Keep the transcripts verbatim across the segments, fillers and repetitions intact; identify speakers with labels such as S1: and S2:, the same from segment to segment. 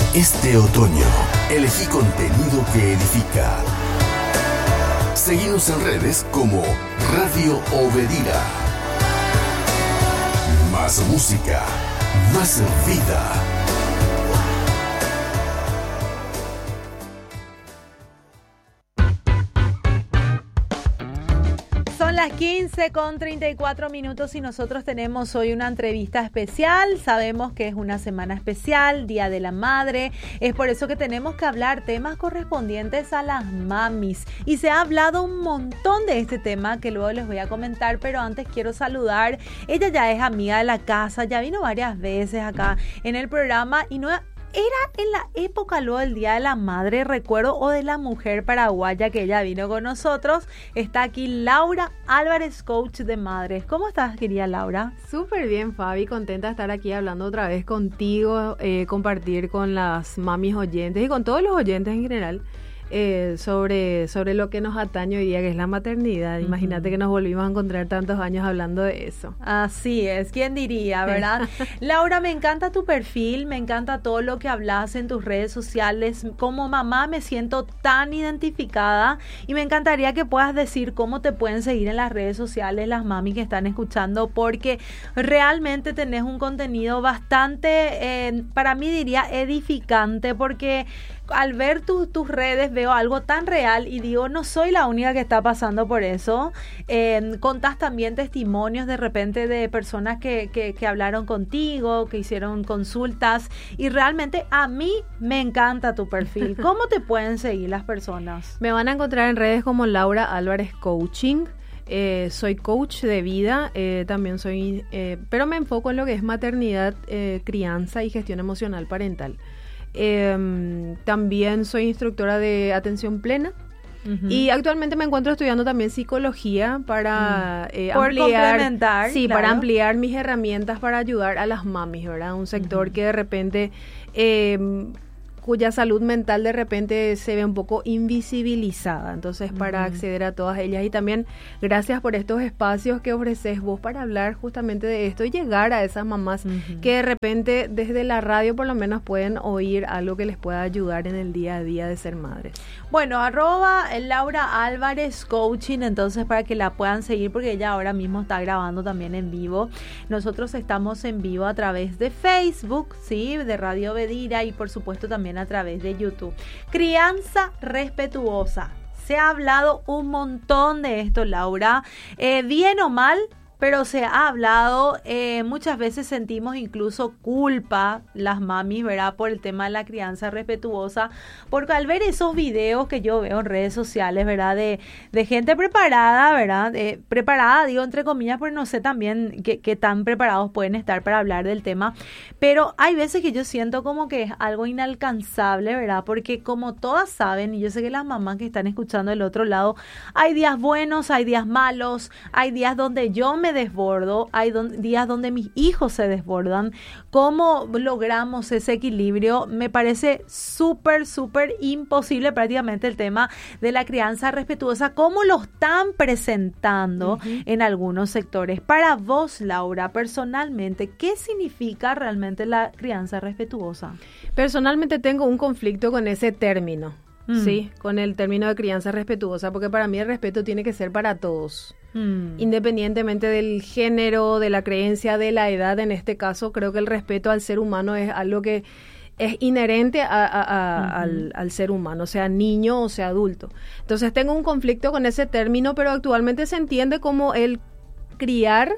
S1: Este otoño, elegí contenido que edifica. Seguinos en redes como Radio Obedira. Más música, más vida.
S2: Son las quince con treinta y cuatro minutos y nosotros tenemos hoy una entrevista especial. Sabemos que es una semana especial, Día de la Madre. Es por eso que tenemos que hablar temas correspondientes a las mamis. Y se ha hablado un montón de este tema que luego les voy a comentar, pero antes quiero saludar. Ella ya es amiga de la casa, ya vino varias veces acá en el programa y no... Era en la época luego del Día de la Madre, recuerdo, o de la mujer paraguaya que ella vino con nosotros. Está aquí Laura Álvarez, coach de madres. ¿Cómo estás, querida Laura?
S3: Súper bien, Fabi. Contenta de estar aquí hablando otra vez contigo, eh, compartir con las mamis oyentes y con todos los oyentes en general. Eh, sobre, sobre lo que nos atañe hoy día, que es la maternidad. Uh-huh. Imagínate que nos volvimos a encontrar tantos años hablando de eso.
S2: Así es, ¿quién diría, verdad? Laura, me encanta tu perfil, me encanta todo lo que hablas en tus redes sociales. Como mamá me siento tan identificada y me encantaría que puedas decir cómo te pueden seguir en las redes sociales las mamis que están escuchando, porque realmente tenés un contenido bastante, eh, para mí diría edificante, porque al ver tu, tus redes veo algo tan real y digo, no soy la única que está pasando por eso. Eh, contás también testimonios de repente de personas que, que, que hablaron contigo, que hicieron consultas y realmente a mí me encanta tu perfil. ¿Cómo te pueden seguir las personas?
S3: Me van a encontrar en redes como Laura Álvarez Coaching. Eh, soy coach de vida, eh, también soy, eh, pero me enfoco en lo que es maternidad, eh, crianza y gestión emocional parental. Eh, también soy instructora de atención plena. Uh-huh. Y actualmente me encuentro estudiando también psicología para uh-huh. eh,
S2: Por
S3: ampliar,
S2: complementar,
S3: sí,
S2: claro.
S3: para ampliar mis herramientas para ayudar a las mamis, ¿verdad? Un sector uh-huh. que de repente eh, cuya salud mental de repente se ve un poco invisibilizada. Entonces, para uh-huh. acceder a todas ellas, y también gracias por estos espacios que ofreces vos para hablar justamente de esto y llegar a esas mamás uh-huh. que de repente desde la radio por lo menos pueden oír algo que les pueda ayudar en el día a día de ser madres.
S2: Bueno, arroba Laura Álvarez Coaching, entonces para que la puedan seguir, porque ella ahora mismo está grabando también en vivo. Nosotros estamos en vivo a través de Facebook, sí, de Radio Obedira, y por supuesto también a través de YouTube. Crianza respetuosa. Se ha hablado un montón de esto, Laura. Eh, bien o mal, pero se ha hablado, eh, muchas veces sentimos incluso culpa las mamis, ¿verdad? Por el tema de la crianza respetuosa, porque al ver esos videos que yo veo en redes sociales, ¿verdad? De, de gente preparada, ¿verdad? Eh, preparada, digo entre comillas, porque no sé también qué, qué tan preparados pueden estar para hablar del tema, pero hay veces que yo siento como que es algo inalcanzable, ¿verdad? Porque como todas saben, y yo sé que las mamás que están escuchando del otro lado, hay días buenos, hay días malos, hay días donde yo me desbordo, hay don, días donde mis hijos se desbordan. ¿Cómo logramos ese equilibrio? Me parece súper, súper imposible prácticamente el tema de la crianza respetuosa, cómo lo están presentando uh-huh. en algunos sectores. Para vos, Laura, personalmente, ¿qué significa realmente la crianza respetuosa?
S3: Personalmente tengo un conflicto con ese término. Mm. Sí, con el término de crianza respetuosa, porque para mí el respeto tiene que ser para todos, mm. independientemente del género, de la creencia, de la edad. En este caso, creo que el respeto al ser humano es algo que es inherente a, a, a, uh-huh. al, al ser humano, sea niño o sea adulto. Entonces tengo un conflicto con ese término, pero actualmente se entiende como el criar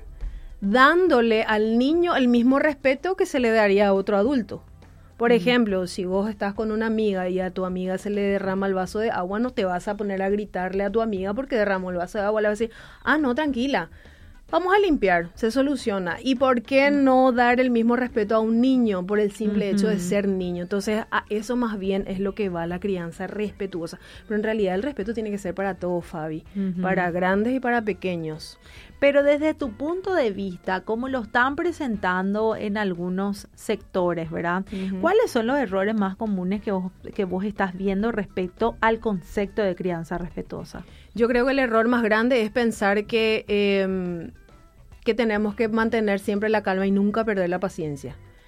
S3: dándole al niño el mismo respeto que se le daría a otro adulto. Por ejemplo, si vos estás con una amiga y a tu amiga se le derrama el vaso de agua, no te vas a poner a gritarle a tu amiga porque derramó el vaso de agua. Le vas a decir, ah, no, tranquila, vamos a limpiar, se soluciona. ¿Y por qué no dar el mismo respeto a un niño por el simple uh-huh. hecho de ser niño? Entonces, a eso más bien es lo que va la crianza respetuosa. Pero en realidad el respeto tiene que ser para todos, Fabi, uh-huh. para grandes y para pequeños.
S2: Pero desde tu punto de vista, ¿cómo lo están presentando en algunos sectores, verdad? Uh-huh. ¿Cuáles son los errores más comunes que vos, que vos estás viendo respecto al concepto de crianza respetuosa?
S3: Yo creo que el error más grande es pensar que, eh, que tenemos que mantener siempre la calma y nunca perder la paciencia.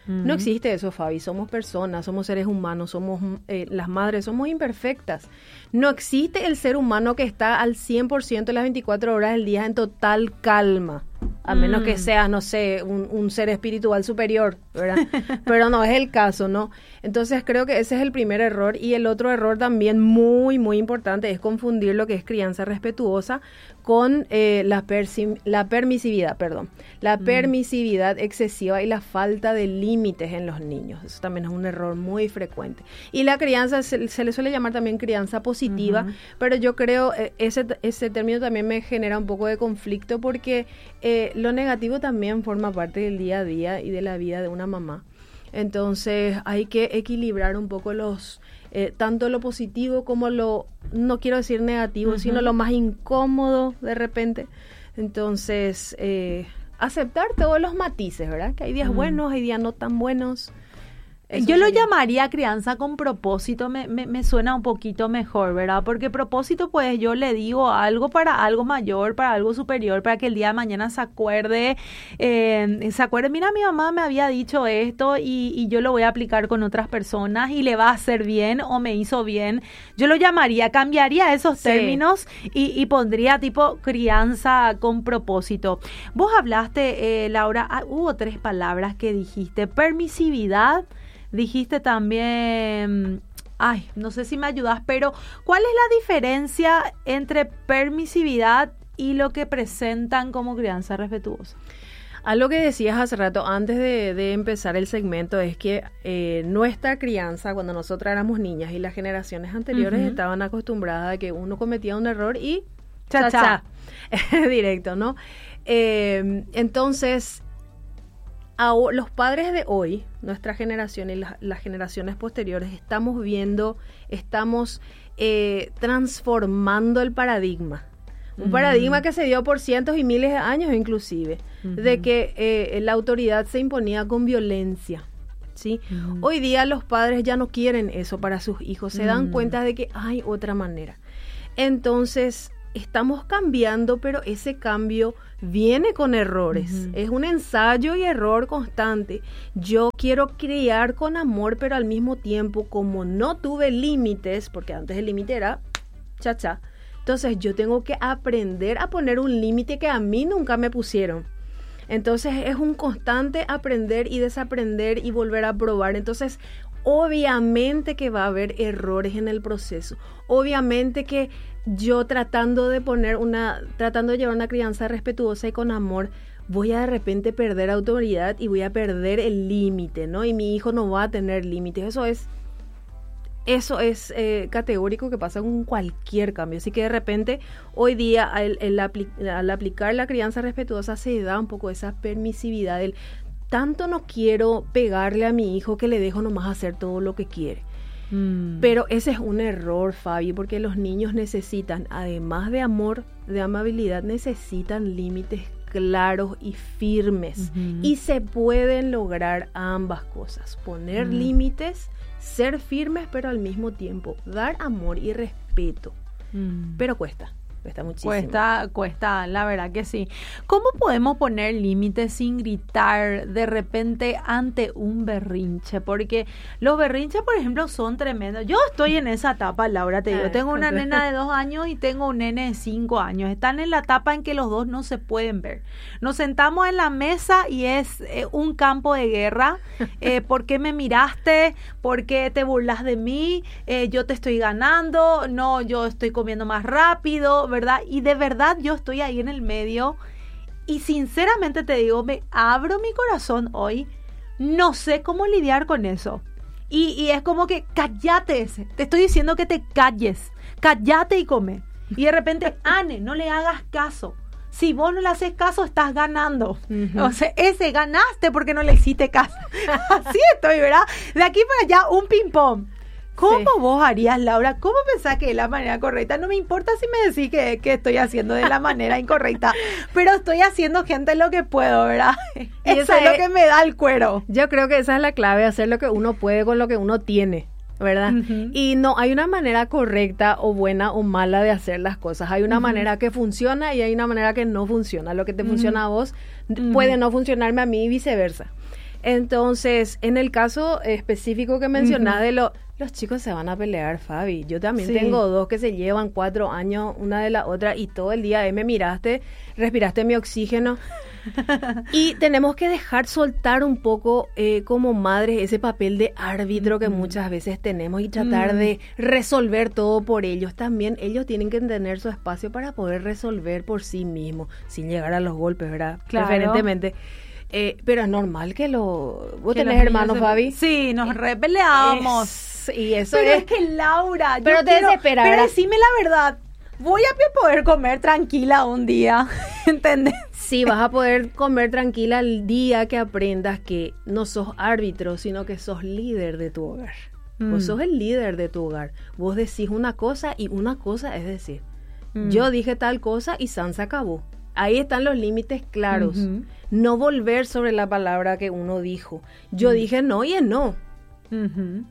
S3: Uh-huh. No existe eso, Fabi. Somos personas, somos seres humanos, somos eh, las madres, somos imperfectas. No existe el ser humano que está al cien por ciento las veinticuatro horas del día en total calma. A menos mm. que seas, no sé, un, un ser espiritual superior, ¿verdad? Pero no es el caso, ¿no? Entonces creo que ese es el primer error. Y el otro error también muy, muy importante es confundir lo que es crianza respetuosa con eh, la, persi- la permisividad, perdón. La mm. permisividad excesiva y la falta de límites en los niños. Eso también es un error muy frecuente. Y la crianza, se, se le suele llamar también crianza positiva, uh-huh. pero yo creo, eh, ese, ese término también me genera un poco de conflicto porque eh, lo negativo también forma parte del día a día y de la vida de una mamá. Entonces hay que equilibrar un poco los eh, tanto lo positivo como lo, no quiero decir negativo, uh-huh. sino lo más incómodo de repente. Entonces eh, aceptar todos los matices, ¿verdad? Que hay días uh-huh. buenos, hay días no tan buenos.
S2: Eso Yo sería. Lo llamaría crianza con propósito, me, me, me suena un poquito mejor, ¿verdad? Porque propósito, pues yo le digo algo para algo mayor, para algo superior, para que el día de mañana se acuerde, eh, se acuerde, mira, mi mamá me había dicho esto y, y yo lo voy a aplicar con otras personas y le va a hacer bien o me hizo bien. Yo lo llamaría, cambiaría esos sí. términos y, y pondría tipo crianza con propósito. Vos hablaste, eh, Laura, ah, hubo tres palabras que dijiste, permisividad. Dijiste también, ay, no sé si me ayudas, pero ¿cuál es la diferencia entre permisividad y lo que presentan como crianza respetuosa?
S3: Algo que decías hace rato, antes de, de empezar el segmento, es que eh, nuestra crianza, cuando nosotras éramos niñas y las generaciones anteriores uh-huh. estaban acostumbradas a que uno cometía un error y cha, cha, cha. Directo, ¿no? Eh, entonces... A los padres de hoy, nuestra generación y la, las generaciones posteriores, estamos viendo, estamos eh, transformando el paradigma. Un uh-huh. paradigma que se dio por cientos y miles de años inclusive, uh-huh. de que eh, la autoridad se imponía con violencia. ¿Sí? Uh-huh. Hoy día los padres ya no quieren eso para sus hijos, se uh-huh. dan cuenta de que hay otra manera. Entonces... estamos cambiando, pero ese cambio viene con errores. Uh-huh. Es un ensayo y error constante. Yo quiero criar con amor, pero al mismo tiempo, como no tuve límites, porque antes el límite era cha-cha, entonces yo tengo que aprender a poner un límite que a mí nunca me pusieron. Entonces es un constante aprender y desaprender y volver a probar. Entonces, obviamente que va a haber errores en el proceso. Obviamente que yo tratando de poner una, tratando de llevar una crianza respetuosa y con amor, voy a de repente perder autoridad y voy a perder el límite, ¿no? Y mi hijo no va a tener límites. Eso es, eso es eh, categórico que pasa con cualquier cambio. Así que de repente, hoy día, el, el apli- al aplicar la crianza respetuosa, se da un poco esa permisividad del tanto no quiero pegarle a mi hijo que le dejo nomás hacer todo lo que quiere. Mm. Pero ese es un error, Fabi, porque los niños necesitan, además de amor, de amabilidad, necesitan límites claros y firmes. Uh-huh. Y se pueden lograr ambas cosas. Poner uh-huh. límites, ser firmes, pero al mismo tiempo dar amor y respeto. Uh-huh. Pero cuesta. Cuesta muchísimo.
S2: Cuesta, cuesta, la verdad que sí. ¿Cómo podemos poner límites sin gritar de repente ante un berrinche? Porque los berrinches, por ejemplo, son tremendos. Yo estoy en esa etapa, Laura, te digo. Tengo una nena de dos años y tengo un nene de cinco años. Están en la etapa en que los dos no se pueden ver. Nos sentamos en la mesa y es eh, un campo de guerra. Eh, ¿Por qué me miraste? ¿Por qué te burlas de mí? Eh, yo te estoy ganando. No, yo estoy comiendo más rápido, ¿verdad? Y de verdad yo estoy ahí en el medio y sinceramente te digo, me abro mi corazón hoy, no sé cómo lidiar con eso. Y, y es como que cállate, te estoy diciendo que te calles, cállate y come. Y de repente, Anne, no le hagas caso. Si vos no le haces caso, estás ganando. Uh-huh. O sea, ese ganaste porque no le hiciste caso. Así estoy, ¿verdad? De aquí para allá, un ping-pong. ¿Cómo sí. vos harías, Laura? ¿Cómo pensás que es la manera correcta? No me importa si me decís que, que estoy haciendo de la manera incorrecta, pero estoy haciendo, gente, lo que puedo, ¿verdad? Eso es lo que me da el cuero.
S3: Yo creo que esa es la clave, hacer lo que uno puede con lo que uno tiene, ¿verdad? Uh-huh. Y no hay una manera correcta o buena o mala de hacer las cosas. Hay una uh-huh. manera que funciona y hay una manera que no funciona. Lo que te uh-huh. funciona a vos uh-huh. puede no funcionarme a mí y viceversa. Entonces, en el caso específico que mencionás uh-huh. de lo, los chicos se van a pelear, Fabi. Yo también sí. tengo dos que se llevan cuatro años una de la otra y todo el día eh, me miraste, respiraste mi oxígeno. Y tenemos que dejar soltar un poco eh, como madres ese papel de árbitro que mm. muchas veces tenemos y tratar mm. de resolver todo por ellos. También ellos tienen que tener su espacio para poder resolver por sí mismos, sin llegar a los golpes, ¿verdad?
S2: Claro.
S3: Preferentemente. Eh, pero es normal que lo... ¿Vos tenés hermanos, se... Fabi?
S2: Sí, nos repeleamos.
S3: Es... Y eso
S2: pero
S3: es...
S2: es que Laura...
S3: Pero
S2: yo
S3: te
S2: quiero...
S3: desespera,
S2: Pero
S3: ¿verdad?
S2: decime la verdad. Voy a poder comer tranquila un día, ¿entendés?
S3: Sí, vas a poder comer tranquila el día que aprendas que no sos árbitro, sino que sos líder de tu hogar. Mm. Vos sos el líder de tu hogar. Vos decís una cosa y una cosa es decir, mm. yo dije tal cosa y San se acabó. Ahí están los límites claros. Uh-huh. No volver sobre la palabra que uno dijo. Yo uh-huh. dije no y es no.
S2: Uh-huh.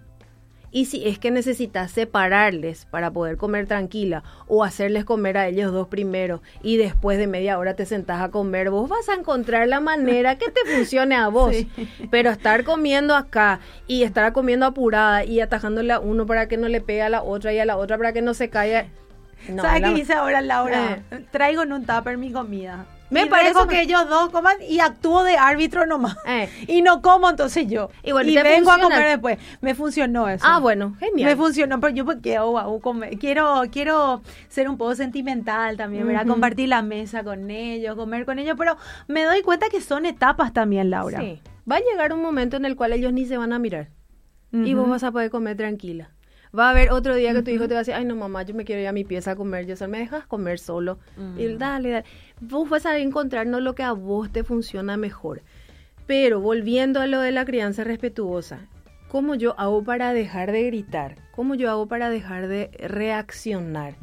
S3: Y si es que necesitas separarles para poder comer tranquila o hacerles comer a ellos dos primero y después de media hora te sentás a comer, vos vas a encontrar la manera que te funcione a vos. Sí. Pero estar comiendo acá y estar comiendo apurada y atajándole a uno para que no le pegue a la otra y a la otra para que no se caiga. No,
S2: ¿sabes
S3: la...
S2: qué dice ahora Laura? Eh. Traigo en un tupper mi comida.
S3: Me
S2: y
S3: parece
S2: que... que ellos dos coman y actúo de árbitro nomás.
S3: Eh.
S2: Y no como entonces yo.
S3: Y, bueno,
S2: y vengo funciona? a comer después. Me funcionó eso.
S3: Ah, bueno, genial.
S2: Me funcionó, pero yo porque oh, wow, comer. quiero quiero ser un poco sentimental también, ¿verdad? Uh-huh. Compartir la mesa con ellos, comer con ellos, pero me doy cuenta que son etapas también, Laura.
S3: Sí. Va a llegar un momento en el cual ellos ni se van a mirar. Uh-huh. Y vos vas a poder comer tranquila. Va a haber otro día que tu hijo te va a decir, ay no mamá, yo me quiero ir a mi pieza a comer, yo solo me dejas comer solo. Mm. Y dale, dale. Vos vas a encontrarnos lo que a vos te funciona mejor. Pero volviendo a lo de la crianza respetuosa, ¿cómo yo hago para dejar de gritar? ¿Cómo yo hago para dejar de reaccionar?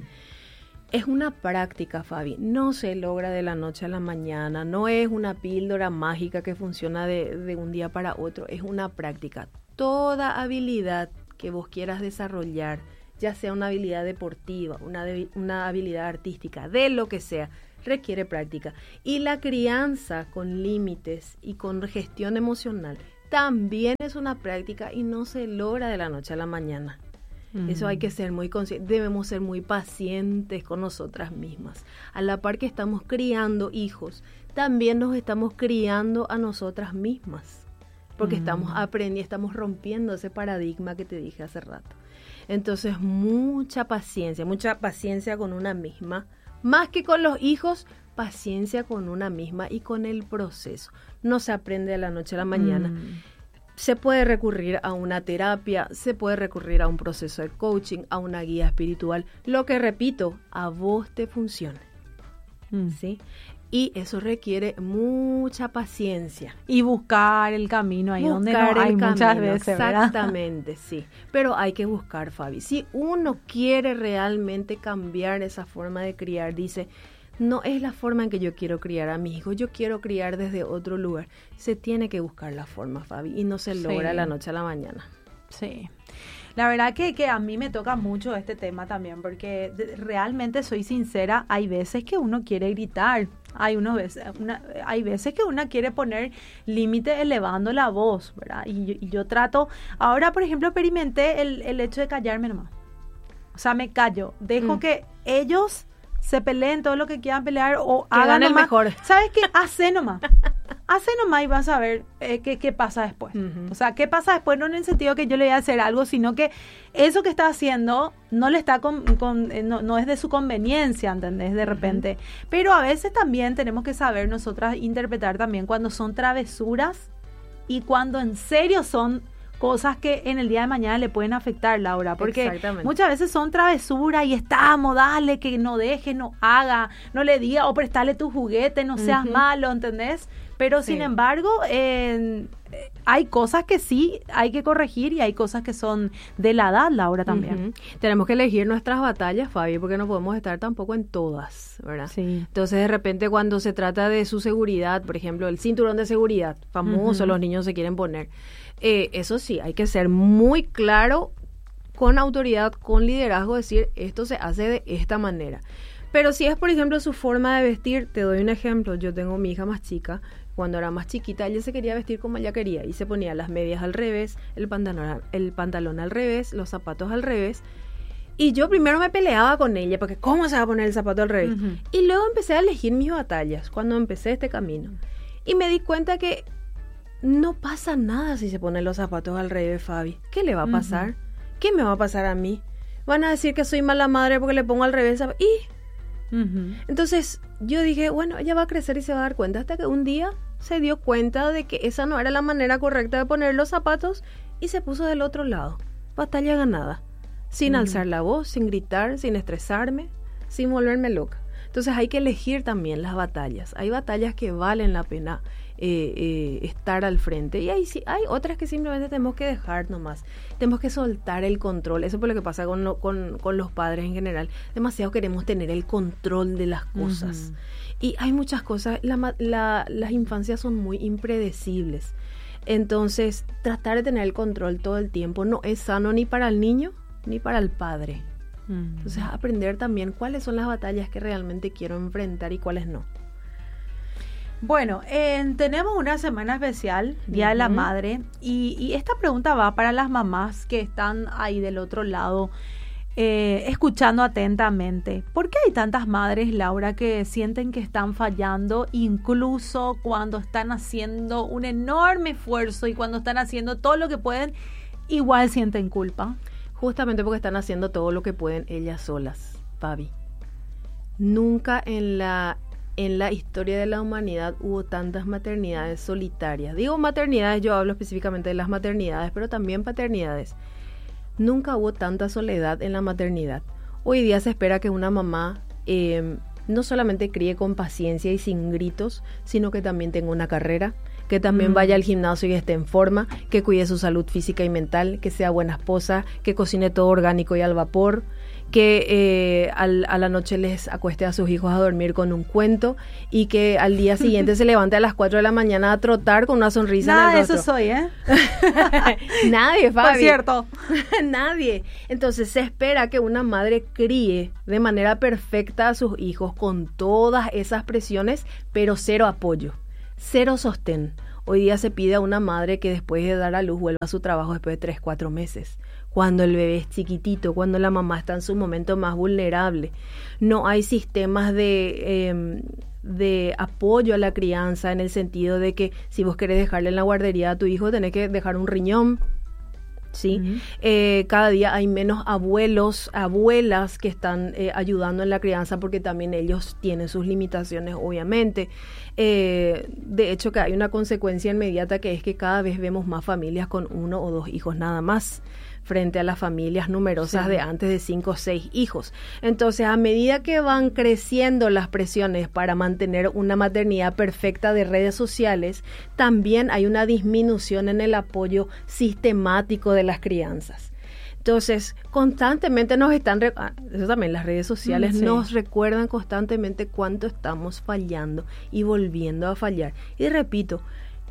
S3: Es una práctica, Fabi. No se logra de la noche a la mañana. No es una píldora mágica que funciona de, de un día para otro. Es una práctica. Toda habilidad que vos quieras desarrollar, ya sea una habilidad deportiva, una, de, una habilidad artística, de lo que sea, requiere práctica. Y la crianza con límites y con gestión emocional también es una práctica y no se logra de la noche a la mañana. Mm. Eso hay que ser muy conscientes, debemos ser muy pacientes con nosotras mismas. A la par que estamos criando hijos, también nos estamos criando a nosotras mismas. Porque mm. estamos aprendiendo, estamos rompiendo ese paradigma que te dije hace rato. Entonces, mucha paciencia, mucha paciencia con una misma, más que con los hijos, paciencia con una misma y con el proceso. No se aprende de la noche a la mañana. Mm. Se puede recurrir a una terapia, se puede recurrir a un proceso de coaching, a una guía espiritual, lo que, repito, a vos te funcione. Mm. ¿Sí? Y eso requiere mucha paciencia.
S2: Y buscar el camino ahí
S3: buscar
S2: donde no hay
S3: camino,
S2: muchas veces, ¿verdad?
S3: Exactamente, sí. Pero hay que buscar, Fabi. Si uno quiere realmente cambiar esa forma de criar, dice, no es la forma en que yo quiero criar a mis hijos, yo quiero criar desde otro lugar. Se tiene que buscar la forma, Fabi, y no se logra de sí. la noche a la mañana.
S2: Sí. La verdad que, que a mí me toca mucho este tema también, porque de, realmente soy sincera, hay veces que uno quiere gritar, hay, unos veces, una, hay veces que uno quiere poner límite elevando la voz, ¿verdad? Y yo, y yo trato, ahora por ejemplo experimenté el, el hecho de callarme nomás, o sea, me callo, dejo mm. que ellos se peleen todo lo que quieran pelear o
S3: que
S2: hagan
S3: el mejor.
S2: ¿Sabes qué? Hace nomás. Hace nomás y vas a ver eh, qué, qué pasa después. Uh-huh. O sea, qué pasa después no en el sentido que yo le voy a hacer algo, sino que eso que está haciendo no le está con, con eh, no, no es de su conveniencia, ¿entendés? De repente. Uh-huh. Pero a veces también tenemos que saber nosotras interpretar también cuando son travesuras y cuando en serio son cosas que en el día de mañana le pueden afectar, Laura, porque muchas veces son travesuras y estamos, dale, que no deje, no haga, no le diga, o prestale tu juguete, no seas uh-huh. malo, ¿entendés? Pero sí. sin embargo, eh, hay cosas que sí hay que corregir y hay cosas que son de la edad, Laura, también.
S3: Uh-huh. Tenemos que elegir nuestras batallas, Fabi, porque no podemos estar tampoco en todas, ¿verdad? Sí. Entonces, de repente, cuando se trata de su seguridad, por ejemplo, el cinturón de seguridad, famoso, uh-huh. los niños se quieren poner, eh, eso sí, hay que ser muy claro, con autoridad, con liderazgo, decir, esto se hace de esta manera. Pero si es, por ejemplo, su forma de vestir, te doy un ejemplo, yo tengo mi hija más chica, cuando era más chiquita, ella se quería vestir como ella quería y se ponía las medias al revés, el pantalón, el pantalón al revés, los zapatos al revés. Y yo primero me peleaba con ella, porque ¿cómo se va a poner el zapato al revés? Uh-huh. Y luego empecé a elegir mis batallas cuando empecé este camino. Y me di cuenta que no pasa nada si se ponen los zapatos al revés, Fabi. ¿Qué le va a pasar? Uh-huh. ¿Qué me va a pasar a mí? Van a decir que soy mala madre porque le pongo al revés. Y uh-huh. Entonces yo dije, bueno, ella va a crecer y se va a dar cuenta, hasta que un día se dio cuenta de que esa no era la manera correcta de poner los zapatos y se puso del otro lado. Batalla ganada. Sin uh-huh. alzar la voz, sin gritar, sin estresarme, sin volverme loca. Entonces hay que elegir también las batallas. Hay batallas que valen la pena eh, eh, estar al frente. Y hay, hay otras que simplemente tenemos que dejar nomás. Tenemos que soltar el control. Eso es lo que pasa con, lo, con, con los padres en general. Demasiado queremos tener el control de las cosas. Uh-huh. Y hay muchas cosas. La, la, las infancias son muy impredecibles. Entonces, tratar de tener el control todo el tiempo no es sano ni para el niño ni para el padre. Mm. Entonces, aprender también cuáles son las batallas que realmente quiero enfrentar y cuáles no.
S2: Bueno, eh, tenemos una semana especial, Día uh-huh. de la Madre, y, y esta pregunta va para las mamás que están ahí del otro lado, eh, escuchando atentamente. ¿Por qué hay tantas madres, Laura, que sienten que están fallando, incluso cuando están haciendo un enorme esfuerzo y cuando están haciendo todo lo que pueden, igual sienten culpa?
S3: Justamente porque están haciendo todo lo que pueden ellas solas, Fabi. Nunca en la, en la historia de la humanidad hubo tantas maternidades solitarias. Digo maternidades, yo hablo específicamente de las maternidades, pero también paternidades. Nunca hubo tanta soledad en la maternidad. Hoy día se espera que una mamá eh, no solamente críe con paciencia y sin gritos, sino que también tenga una carrera, que también mm. vaya al gimnasio y esté en forma, que cuide su salud física y mental, que sea buena esposa, que cocine todo orgánico y al vapor, que eh, al, a la noche les acueste a sus hijos a dormir con un cuento y que al día siguiente se levante a las cuatro de la mañana a trotar con una sonrisa
S2: Nada
S3: en el rostro.
S2: Nada de eso soy, ¿eh?
S3: Nadie, Fabi.
S2: Por cierto.
S3: Nadie. Entonces se espera que una madre críe de manera perfecta a sus hijos con todas esas presiones, pero cero apoyo. Cero sostén. Hoy día se pide a una madre que después de dar a luz vuelva a su trabajo después de tres, cuatro meses. Cuando el bebé es chiquitito, cuando la mamá está en su momento más vulnerable. No hay sistemas de, eh, de apoyo a la crianza en el sentido de que si vos querés dejarle en la guardería a tu hijo, tenés que dejar un riñón. ¿Sí? Uh-huh. Eh, cada día hay menos abuelos, abuelas que están eh, ayudando en la crianza porque también ellos tienen sus limitaciones, obviamente. Eh, de hecho, que hay una consecuencia inmediata que es que cada vez vemos más familias con uno o dos hijos nada más, frente a las familias numerosas sí. de antes de cinco o seis hijos. Entonces, a medida que van creciendo las presiones para mantener una maternidad perfecta de redes sociales, también hay una disminución en el apoyo sistemático de las crianzas. Entonces, constantemente nos están, re- ah, eso también las redes sociales sí. nos recuerdan constantemente cuánto estamos fallando y volviendo a fallar. Y repito,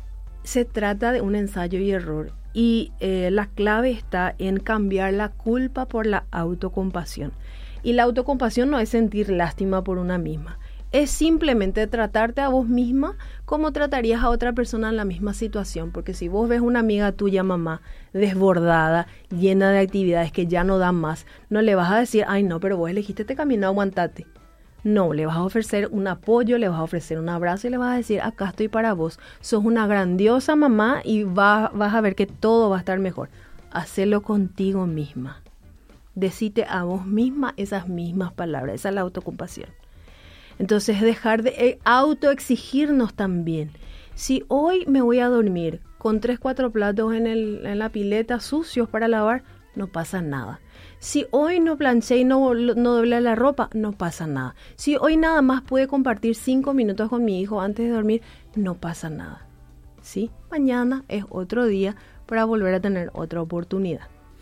S3: se trata de un ensayo y error. Y eh, la clave está en cambiar la culpa por la autocompasión. Y la autocompasión no es sentir lástima por una misma. Es simplemente tratarte a vos misma como tratarías a otra persona en la misma situación. Porque si vos ves una amiga tuya, mamá, desbordada, llena de actividades que ya no dan más, no le vas a decir, ay no, pero vos elegiste este camino, aguantate. No, le vas a ofrecer un apoyo, le vas a ofrecer un abrazo y le vas a decir, acá estoy para vos. Sos una grandiosa mamá y va, vas a ver que todo va a estar mejor. Hacelo contigo misma. Decite a vos misma esas mismas palabras. Esa es la autocompasión. Entonces, dejar de autoexigirnos también. Si hoy me voy a dormir con tres, cuatro platos en, el, en la pileta sucios para lavar, no pasa nada. Si hoy no planché y no, no doblé la ropa, no pasa nada. Si hoy nada más pude compartir cinco minutos con mi hijo antes de dormir, no pasa nada. ¿Sí? Mañana es otro día para volver a tener otra oportunidad.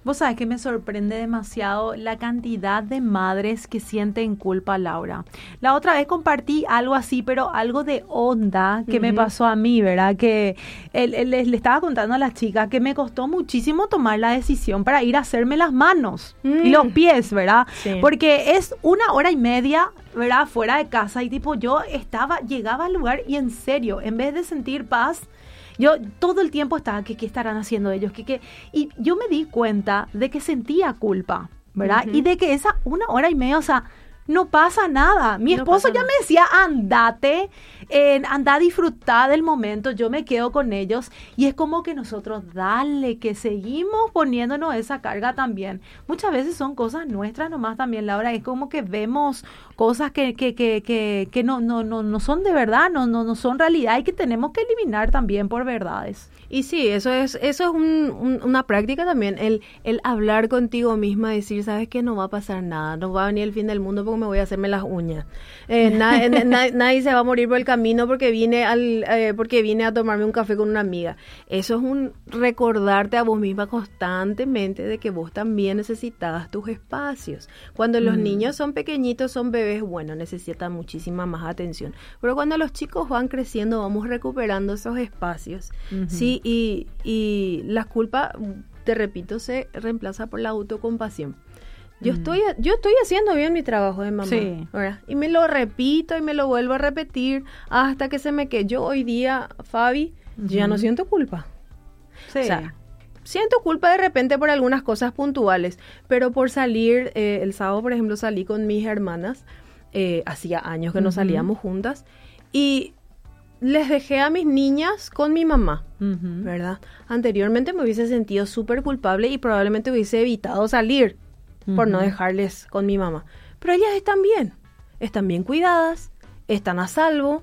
S2: Vos sabés que me sorprende demasiado la cantidad de madres que sienten culpa, Laura. La otra vez compartí algo así, pero algo de onda que uh-huh. me pasó a mí, ¿verdad? Que él, él, él, le estaba contando a las chicas que me costó muchísimo tomar la decisión para ir a hacerme las manos mm. y los pies, ¿verdad? Sí. Porque es una hora y media, ¿verdad? Fuera de casa y tipo yo estaba, llegaba al lugar y en serio, en vez de sentir paz, yo todo el tiempo estaba, ¿qué, qué estarán haciendo ellos? ¿Qué, qué? Y yo me di cuenta de que sentía culpa, ¿verdad? Uh-huh. Y de que esa una hora y media, o sea, no pasa nada. Mi esposo no ya nada. me decía, andate, eh, anda a disfrutar del momento, yo me quedo con ellos. Y es como que nosotros, dale, que seguimos poniéndonos esa carga también. Muchas veces son cosas nuestras nomás también, Laura. Es como que vemos cosas que, que, que, que, que no, no, no, no son de verdad, no, no, no son realidad y que tenemos que eliminar también por verdades.
S3: Y sí, eso es eso es un, un, una práctica también, el, el hablar contigo misma, decir, sabes que no va a pasar nada, no va a venir el fin del mundo porque me voy a hacerme las uñas. Eh, na, na, nadie se va a morir por el camino porque vine al eh, porque vine a tomarme un café con una amiga. Eso es un recordarte a vos misma constantemente de que vos también necesitabas tus espacios. Cuando los mm. niños son pequeñitos, son bebés, bueno, necesitan muchísima más atención. Pero cuando los chicos van creciendo, vamos recuperando esos espacios. Uh-huh. Sí, y, y la culpa, te repito, se reemplaza por la autocompasión. Yo mm. estoy yo estoy haciendo bien mi trabajo de mamá, sí. ¿verdad? Y me lo repito y me lo vuelvo a repetir hasta que se me quede. Yo hoy día, Fabi, uh-huh. ya no siento culpa.
S2: Sí.
S3: O sea, siento culpa de repente por algunas cosas puntuales, pero por salir, eh, el sábado, por ejemplo, salí con mis hermanas, eh, hacía años que uh-huh. no salíamos juntas, y les dejé a mis niñas con mi mamá, uh-huh. ¿verdad? Anteriormente me hubiese sentido súper culpable y probablemente hubiese evitado salir uh-huh. por no dejarles con mi mamá. Pero ellas están bien, están bien cuidadas, están a salvo,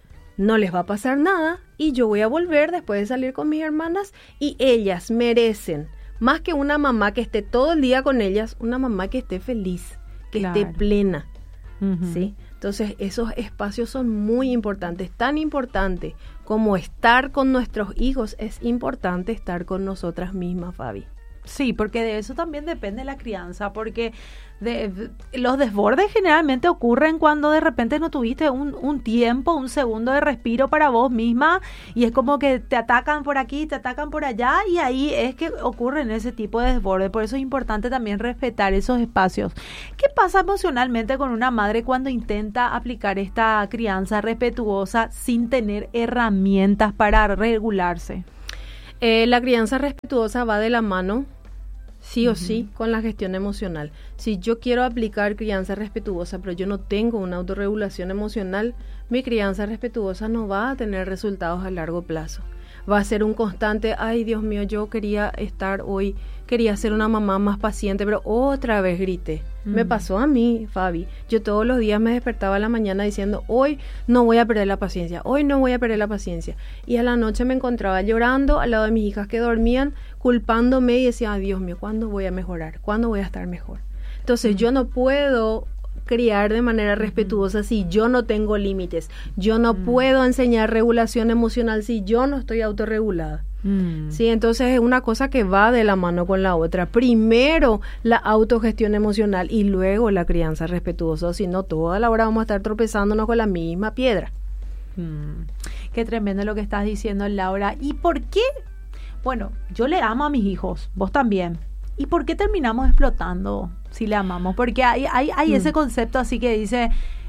S3: no les va a pasar nada y yo voy a volver después de salir con mis hermanas y ellas merecen, más que una mamá que esté todo el día con ellas, una mamá que esté feliz, que claro. esté plena, uh-huh. ¿sí? Entonces, esos espacios son muy importantes, tan importante como estar con nuestros hijos, es importante estar con nosotras mismas, Fabi.
S2: Sí, porque de eso también depende la crianza, porque de, los desbordes generalmente ocurren cuando de repente no tuviste un, un tiempo, un segundo de respiro para vos misma y es como que te atacan por aquí, te atacan por allá y ahí es que ocurren ese tipo de desbordes. Por eso es importante también respetar esos espacios. ¿Qué pasa emocionalmente con una madre cuando intenta aplicar esta crianza respetuosa sin tener herramientas para regularse?
S3: Eh, la crianza respetuosa va de la mano, sí o uh-huh. sí, con la gestión emocional. Si yo quiero aplicar crianza respetuosa, pero yo no tengo una autorregulación emocional, mi crianza respetuosa no va a tener resultados a largo plazo. Va a ser un constante, ay Dios mío, yo quería estar hoy, quería ser una mamá más paciente, pero otra vez grité. Mm. Me pasó a mí, Fabi. Yo todos los días me despertaba a la mañana diciendo, hoy no voy a perder la paciencia, hoy no voy a perder la paciencia. Y a la noche me encontraba llorando al lado de mis hijas que dormían, culpándome y decía, ay Dios mío, ¿cuándo voy a mejorar? ¿Cuándo voy a estar mejor? Entonces mm. yo no puedo criar de manera respetuosa mm. si yo no tengo límites. Yo no mm. puedo enseñar regulación emocional si yo no estoy autorregulada. Mm. Sí, entonces es una cosa que va de la mano con la otra. Primero la autogestión emocional y luego la crianza respetuosa, si no toda la hora vamos a estar tropezándonos con la misma piedra.
S2: Mm. Qué tremendo lo que estás diciendo, Laura. ¿Y por qué? Bueno, yo le amo a mis hijos, vos también. ¿Y por qué terminamos explotando si le amamos? Porque hay, hay, hay mm. ese concepto así que dice,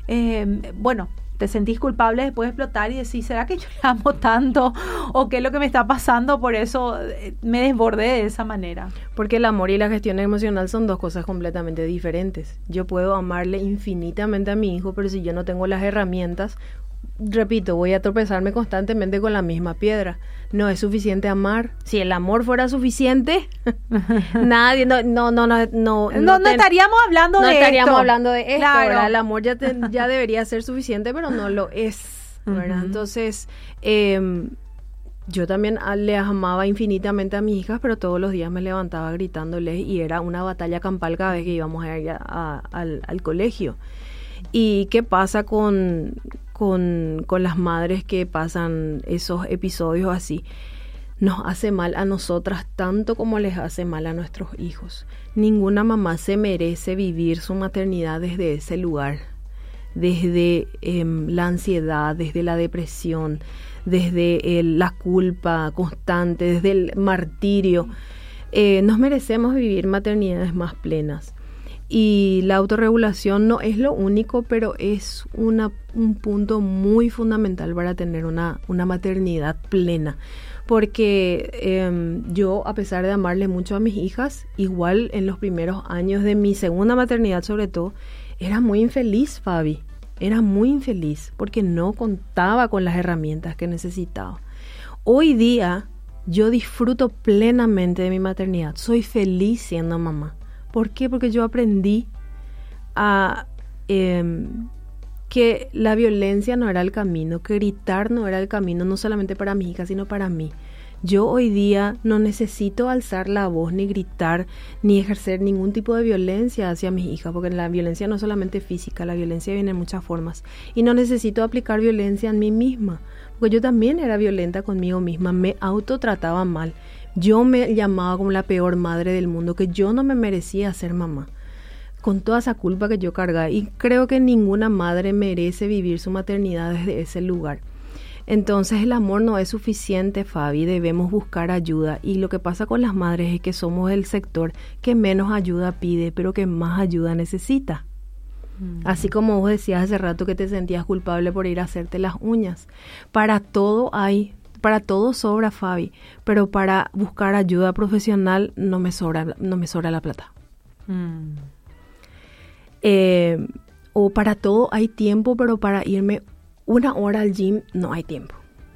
S2: eh, bueno, te sentís culpable después de explotar y decís, ¿será que yo le amo tanto? ¿O qué es lo que me está pasando? Por eso me desbordé de esa manera.
S3: Porque el amor y la gestión emocional son dos cosas completamente diferentes. Yo puedo amarle infinitamente a mi hijo, pero si yo no tengo las herramientas, repito, voy a tropezarme constantemente con la misma piedra. No es suficiente amar. Si el amor fuera suficiente, nadie, no, no, no, no, no,
S2: no, no ten, estaríamos hablando
S3: no
S2: de
S3: estaríamos
S2: esto.
S3: hablando de esto,
S2: claro.
S3: ¿verdad? El amor ya, te, ya debería ser suficiente, pero no lo es, ¿verdad? Uh-huh. Entonces, eh, yo también les amaba infinitamente a mis hijas, pero todos los días me levantaba gritándoles y era una batalla campal cada vez que íbamos a ir a, a, al, al colegio. ¿Y qué pasa con, con, con las madres que pasan esos episodios así? nos hace mal a nosotras tanto como les hace mal a nuestros hijos. Ninguna mamá se merece vivir su maternidad desde ese lugar, desde eh, la ansiedad, desde la depresión, desde eh, la culpa constante, desde el martirio. Eh, nos merecemos vivir maternidades más plenas. Y la autorregulación no es lo único, pero es una, un punto muy fundamental para tener una, una maternidad plena. Porque eh, yo, a pesar de amarle mucho a mis hijas, igual en los primeros años de mi segunda maternidad sobre todo, era muy infeliz, Fabi. Era muy infeliz porque no contaba con las herramientas que necesitaba. Hoy día yo disfruto plenamente de mi maternidad. Soy feliz siendo mamá. ¿Por qué? Porque yo aprendí a eh, que la violencia no era el camino, que gritar no era el camino, no solamente para mis hijas, sino para mí. Yo hoy día no necesito alzar la voz, ni gritar, ni ejercer ningún tipo de violencia hacia mis hijas, porque la violencia no es solamente física, la violencia viene en muchas formas. Y no necesito aplicar violencia en mí misma, porque yo también era violenta conmigo misma, me autotrataba mal. Yo me llamaba como la peor madre del mundo, que yo no me merecía ser mamá, con toda esa culpa que yo cargaba. Y creo que ninguna madre merece vivir su maternidad desde ese lugar. Entonces el amor no es suficiente, Fabi, debemos buscar ayuda. Y lo que pasa con las madres es que somos el sector que menos ayuda pide, pero que más ayuda necesita. Mm. Así como vos decías hace rato que te sentías culpable por ir a hacerte las uñas. Para todo hay... Para todo sobra, Fabi, pero para buscar ayuda profesional no me sobra, no me sobra la plata. Mm. Eh, o para todo hay tiempo, pero para irme una hora al gym no hay tiempo.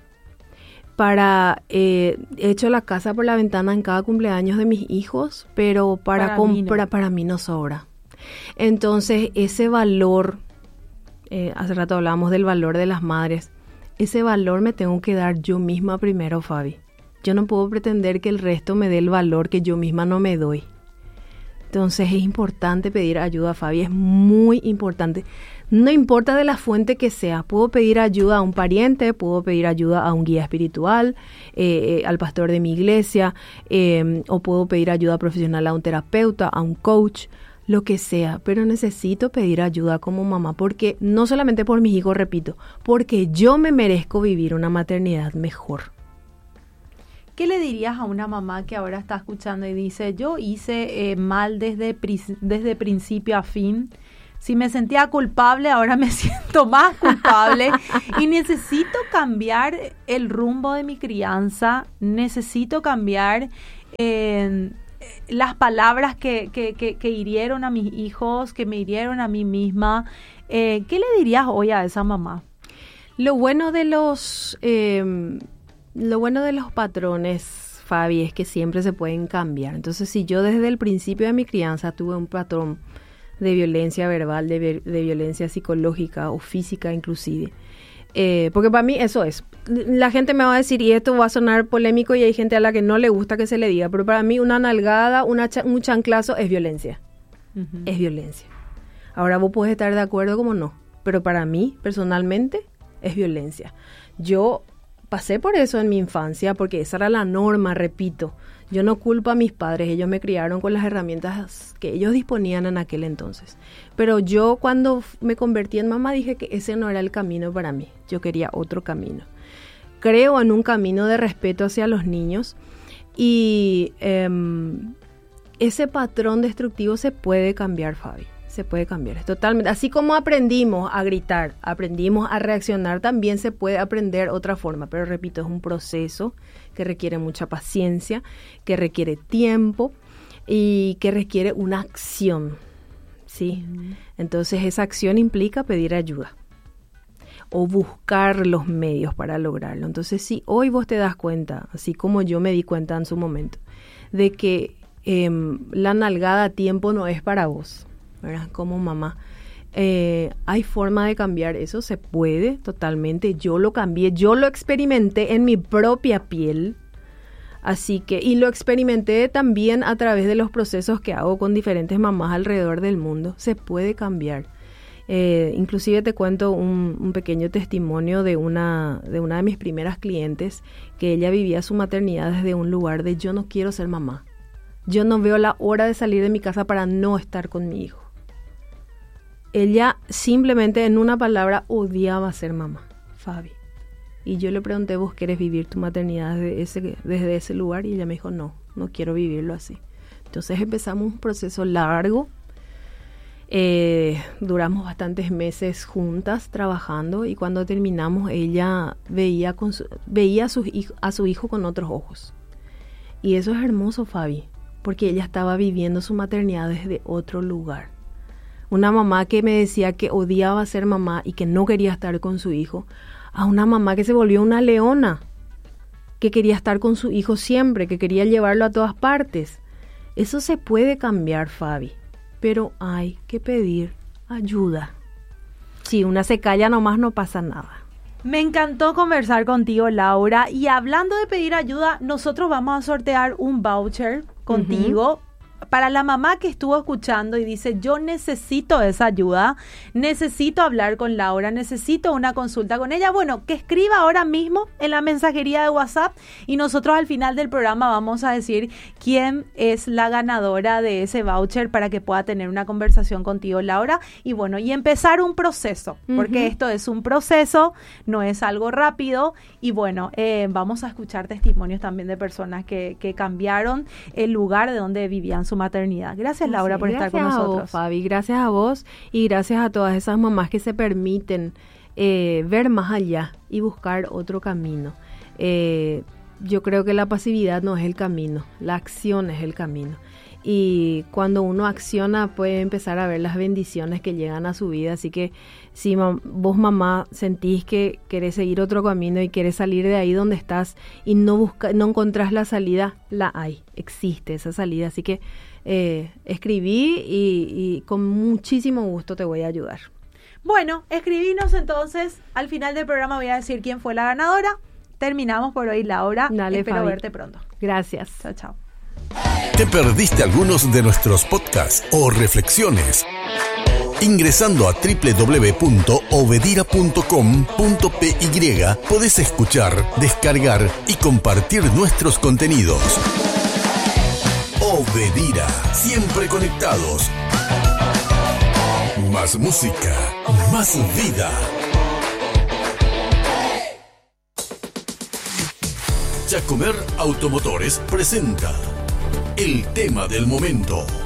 S3: Para eh, echo la casa por la ventana en cada cumpleaños de mis hijos, pero para
S2: para,
S3: compra,
S2: mí no.
S3: para mí no sobra. Entonces ese valor, eh, hace rato hablábamos del valor de las madres. Ese valor me tengo que dar yo misma primero, Fabi. Yo no puedo pretender que el resto me dé el valor que yo misma no me doy. Entonces es importante pedir ayuda, Fabi. Es muy importante. No importa de la fuente que sea. Puedo pedir ayuda a un pariente, puedo pedir ayuda a un guía espiritual, eh, al pastor de mi iglesia, eh, o puedo pedir ayuda profesional a un terapeuta, a un coach, lo que sea, pero necesito pedir ayuda como mamá, porque no solamente por mis hijos, repito, porque yo me merezco vivir una maternidad mejor.
S2: ¿Qué le dirías a una mamá que ahora está escuchando y dice, yo hice eh, mal desde, desde principio a fin? Si me sentía culpable, ahora me siento más culpable y necesito cambiar el rumbo de mi crianza, necesito cambiar... Eh, las palabras que, que, que, que hirieron a mis hijos, que me hirieron a mí misma. Eh, ¿Qué le dirías hoy a esa mamá?
S3: Lo bueno de los, eh, lo bueno de los patrones, Fabi, es que siempre se pueden cambiar. Entonces, si yo desde el principio de mi crianza tuve un patrón de violencia verbal, de, de violencia psicológica o física inclusive, Eh, porque para mí eso es. La gente me va a decir, y esto va a sonar polémico y hay gente a la que no le gusta que se le diga, pero para mí una nalgada, una cha- un chanclazo es violencia. Uh-huh. Es violencia. Ahora vos podés estar de acuerdo como no, pero para mí, personalmente, es violencia. Yo pasé por eso en mi infancia porque esa era la norma, repito. Yo no culpo a mis padres, ellos me criaron con las herramientas que ellos disponían en aquel entonces. Pero yo cuando me convertí en mamá dije que ese no era el camino para mí, yo quería otro camino. Creo en un camino de respeto hacia los niños y eh, ese patrón destructivo se puede cambiar, Fabi. Se puede cambiar, es totalmente. Así como aprendimos a gritar, aprendimos a reaccionar, también se puede aprender otra forma. Pero repito, es un proceso que requiere mucha paciencia, que requiere tiempo y que requiere una acción, ¿sí? Uh-huh. Entonces esa acción implica pedir ayuda o buscar los medios para lograrlo. Entonces si hoy vos te das cuenta, así como yo me di cuenta en su momento, de que eh, la nalgada a tiempo no es para vos, ¿verdad? Como mamá, eh, hay forma de cambiar eso, se puede totalmente. Yo lo cambié, yo lo experimenté en mi propia piel, así que, y lo experimenté también a través de los procesos que hago con diferentes mamás alrededor del mundo. Se puede cambiar Eh, inclusive te cuento un, un pequeño testimonio de una, de una de mis primeras clientes, que ella vivía su maternidad desde un lugar de yo no quiero ser mamá. Yo no veo la hora de salir de mi casa para no estar con mi hijo. Ella simplemente, en una palabra, odiaba ser mamá, Fabi. Y yo le pregunté, ¿vos querés vivir tu maternidad desde ese, desde ese lugar? Y ella me dijo, no, no quiero vivirlo así. Entonces empezamos un proceso largo. Eh, duramos bastantes meses juntas trabajando, y cuando terminamos ella veía, con su, veía a, su hijo, a su hijo con otros ojos. Y eso es hermoso, Fabi, porque ella estaba viviendo su maternidad desde otro lugar. Una mamá que me decía que odiaba ser mamá y que no quería estar con su hijo, a una mamá que se volvió una leona, que quería estar con su hijo siempre, que quería llevarlo a todas partes. Eso se puede cambiar, Fabi, pero hay que pedir ayuda. Si una se calla nomás, no pasa nada.
S2: Me encantó conversar contigo, Laura. Y hablando de pedir ayuda, nosotros vamos a sortear un voucher contigo. Uh-huh. Para la mamá que estuvo escuchando y dice, yo necesito esa ayuda, necesito hablar con Laura, necesito una consulta con ella, bueno, que escriba ahora mismo en la mensajería de WhatsApp, y nosotros al final del programa vamos a decir quién es la ganadora de ese voucher para que pueda tener una conversación contigo, Laura, y bueno, y empezar un proceso, porque uh-huh. esto es un proceso, no es algo rápido, y bueno, eh, vamos a escuchar testimonios también de personas que, que cambiaron el lugar de donde vivían su maternidad. Gracias, Laura, sí, por estar con nosotros.
S3: Gracias a vos, Fabi, gracias a vos, y gracias a todas esas mamás que se permiten eh, ver más allá y buscar otro camino. Eh, yo creo que la pasividad no es el camino, la acción es el camino. Y cuando uno acciona puede empezar a ver las bendiciones que llegan a su vida. Así que si mam- vos, mamá, sentís que querés seguir otro camino y querés salir de ahí donde estás y no busca, no encontrás la salida, la hay, existe esa salida. Así que eh, escribí y, y con muchísimo gusto te voy a ayudar.
S2: Bueno, escribinos entonces. Al final del programa voy a decir quién fue la ganadora. Terminamos por hoy, Laura.
S3: Dale,
S2: Espero
S3: Fabi.
S2: verte pronto.
S3: Gracias.
S2: Chao, chao.
S1: ¿Te perdiste algunos de nuestros podcasts o reflexiones? Ingresando a doble u doble u doble u punto obedira punto com punto pe ye podés escuchar, descargar y compartir nuestros contenidos. Obedira, siempre conectados. Más música, más vida. Jacomer Automotores presenta el tema del momento.